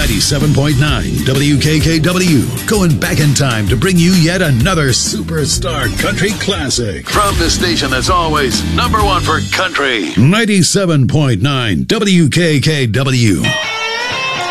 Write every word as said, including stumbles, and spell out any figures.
ninety-seven point nine W K K W, going back in time to bring you yet another superstar country classic. From the station that's always number one for country, ninety-seven point nine W K K W.